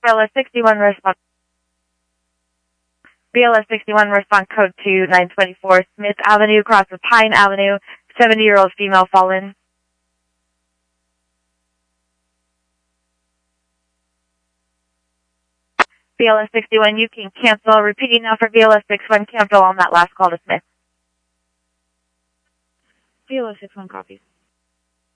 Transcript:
BLS 61 response. BLS 61 response code to 924 Smith Avenue, cross with Pine Avenue, 70-year-old female fallen. BLS 61, you can cancel. Repeating now for BLS 61, cancel on that last call to Smith. BLS 61 copies.